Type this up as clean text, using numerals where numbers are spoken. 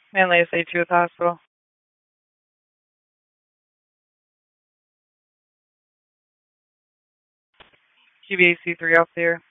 Manly SA2 at the hospital. QBAC3 off there.